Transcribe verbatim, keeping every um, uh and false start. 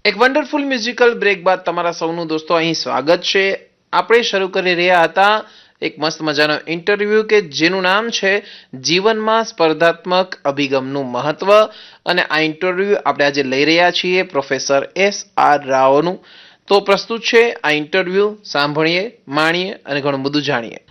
એક wonderful musical break બાદ તમારા સૌનું દોસ્તો અહીં સ્વાગત છે. આપણે શરૂ કરી રહ્યા હતા એક મસ્ત મજાનો ઇન્ટરવ્યૂ કે જેનું નામ છે જીવનમાં સ્પર્ધાત્મક અભિગમનું મહત્વ, અને આ ઇન્ટરવ્યૂ આપણે આજે લઈ રહ્યા છીએ પ્રોફેસર એસ આર રાવનું. તો પ્રસ્તુત છે આ ઇન્ટરવ્યૂ, સાંભળીએ, માણીએ અને ઘણું બધું જાણીએ.